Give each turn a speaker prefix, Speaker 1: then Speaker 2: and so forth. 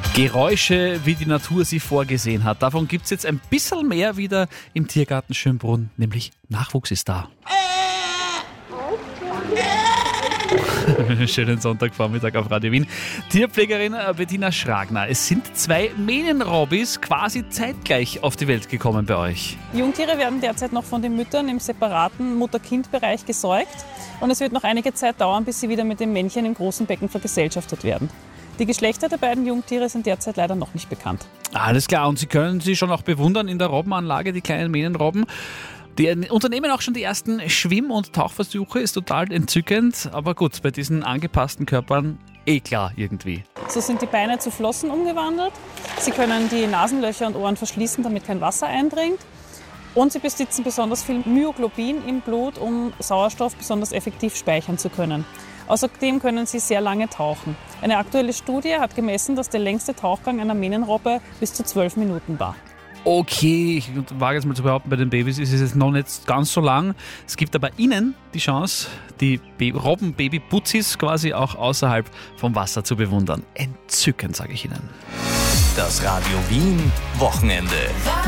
Speaker 1: Geräusche, wie die Natur sie vorgesehen hat. Davon gibt es jetzt ein bisschen mehr wieder im Tiergarten Schönbrunn, nämlich Nachwuchs ist da. Schönen Sonntagvormittag auf Radio Wien. Tierpflegerin Bettina Schragner. Es sind 2 Mähnenrobbis quasi zeitgleich auf die Welt gekommen bei euch.
Speaker 2: Jungtiere werden derzeit noch von den Müttern im separaten Mutter-Kind-Bereich gesäugt und es wird noch einige Zeit dauern, bis sie wieder mit dem Männchen im großen Becken vergesellschaftet werden. Die Geschlechter der beiden Jungtiere sind derzeit leider noch nicht bekannt.
Speaker 1: Alles klar, und Sie können sie schon auch bewundern in der Robbenanlage, die kleinen Mähnenrobben. Die unternehmen auch schon die ersten Schwimm- und Tauchversuche, ist total entzückend. Aber gut, bei diesen angepassten Körpern klar irgendwie.
Speaker 2: So sind die Beine zu Flossen umgewandelt. Sie können die Nasenlöcher und Ohren verschließen, damit kein Wasser eindringt. Und sie besitzen besonders viel Myoglobin im Blut, um Sauerstoff besonders effektiv speichern zu können. Außerdem können sie sehr lange tauchen. Eine aktuelle Studie hat gemessen, dass der längste Tauchgang einer Mähnenrobbe bis zu 12 Minuten war.
Speaker 1: Okay, ich wage jetzt mal zu behaupten, bei den Babys ist es jetzt noch nicht ganz so lang. Es gibt aber ihnen die Chance, die Robben-Baby-Putzis quasi auch außerhalb vom Wasser zu bewundern. Entzückend, sage ich Ihnen.
Speaker 3: Das Radio Wien Wochenende.